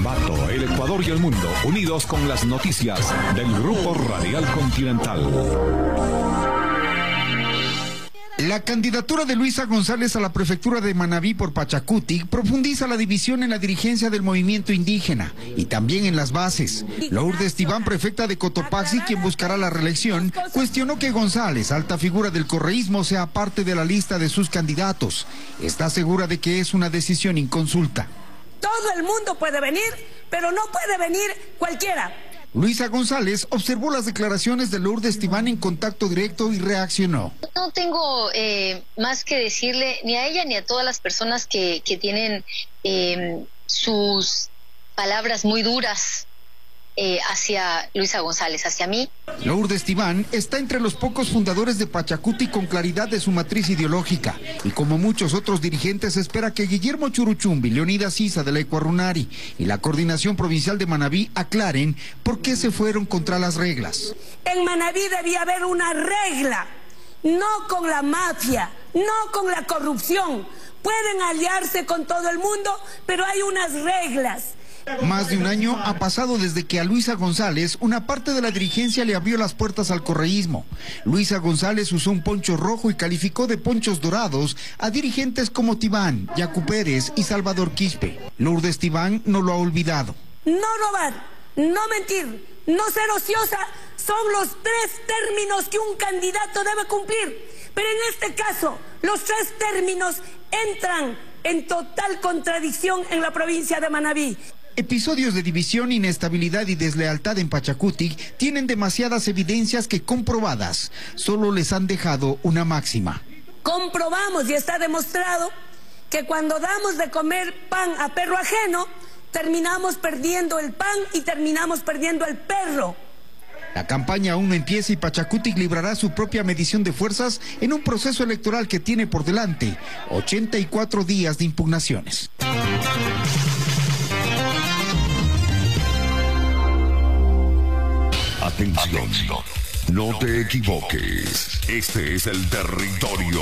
Ambato, el Ecuador y el mundo, unidos con las noticias del Grupo Radial Continental. La candidatura de Luisa González a la prefectura de Manabí por Pachacutic profundiza la división en la dirigencia del movimiento indígena y también en las bases. Lourdes Tibán, prefecta de Cotopaxi, quien buscará la reelección, cuestionó que González, alta figura del correísmo, sea parte de la lista de sus candidatos. Está segura de que es una decisión inconsulta. Todo el mundo puede venir, pero no puede venir cualquiera. Luisa González observó las declaraciones de Lourdes Tibán en contacto directo y reaccionó. No tengo más que decirle ni a ella ni a todas las personas que tienen sus palabras muy duras hacia Luisa González, hacia mí. Lourdes Tibán está entre los pocos fundadores de Pachacutic con claridad de su matriz ideológica y como muchos otros dirigentes espera que Guillermo Churuchumbi, Leonidas Issa de la Ecuarunari y la Coordinación Provincial de Manabí aclaren por qué se fueron contra las reglas. En Manabí debía haber una regla, no con la mafia, no con la corrupción. Pueden aliarse con todo el mundo, pero hay unas reglas. Más de un año ha pasado desde que a Luisa González una parte de la dirigencia le abrió las puertas al correísmo. Luisa González usó un poncho rojo y calificó de ponchos dorados a dirigentes como Tibán, Yacu Pérez y Salvador Quispe. Lourdes Tibán no lo ha olvidado. No robar, no mentir, no ser ociosa son los 3 términos que un candidato debe cumplir. Pero en este caso, los 3 términos entran en total contradicción en la provincia de Manabí. Episodios de división, inestabilidad y deslealtad en Pachacutic tienen demasiadas evidencias que comprobadas solo les han dejado una máxima. Comprobamos y está demostrado que cuando damos de comer pan a perro ajeno, terminamos perdiendo el pan y terminamos perdiendo el perro. La campaña aún no empieza y Pachacutic librará su propia medición de fuerzas en un proceso electoral que tiene por delante 84 días de impugnaciones. Atención, no te equivoques. Este es el territorio